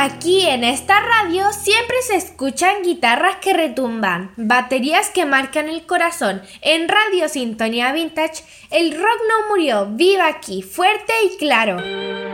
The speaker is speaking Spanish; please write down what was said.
Aquí en esta radio siempre se escuchan guitarras que retumban, baterías que marcan el corazón. En Radio Sintonía Vintage, el rock no murió, vive aquí, fuerte y claro.